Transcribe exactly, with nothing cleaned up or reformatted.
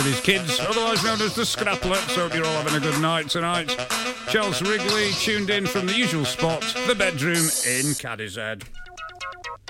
his kids, otherwise known as the Scraplets. Hope you're all having a good night tonight. Charles Wrigley tuned in from the usual spot, the bedroom in Cadizhead.